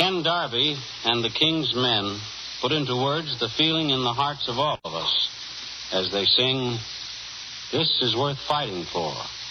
Ken Darby and the King's Men put into words the feeling in the hearts of all of us as they sing, "This is worth fighting for."